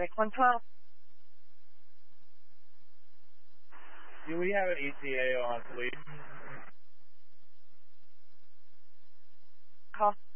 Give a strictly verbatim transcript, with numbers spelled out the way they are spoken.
Atlantic one twelve. Do we have an E T A on, please? Call.